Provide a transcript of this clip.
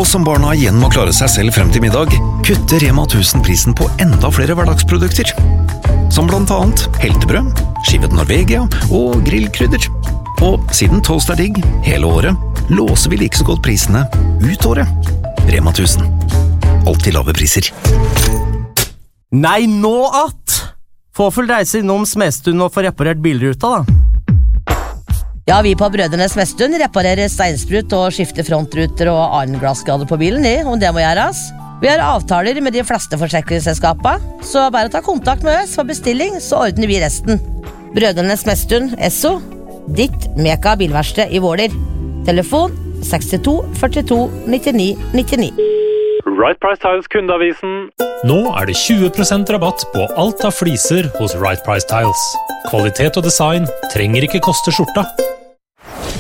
som barna igjen må klare seg selv frem til middag, kutter Rema 1000 prisen på enda flere hverdagsprodukter. Som blant annet heltebrød, skivet Norvegia og grillkrydder. Og siden toast er digg hele året, låser vi like så godt prisene ut året. Rema 1000. Alltid lave priser. Nei, nå at! Få full reise innom Smestund og få reparert bilruta, da. Ja, vi på Brødrenes Smestund reparerer steinsprut og skifter frontruter og annen glassskade på bilen, om det må gjøres. Vi har avtaler med de fleste forsikringsselskaper, så bare ta kontakt med oss for bestilling, så ordner vi resten. Brødrenes Smestund, Esso, ditt meka bilverksted i Våler. Telefon 62 42 99 99. Right Price Tiles kundeavisen. Nå det 20% rabatt på alt av fliser hos Right Price Tiles. Kvalitet og design trenger ikke koste skjorta.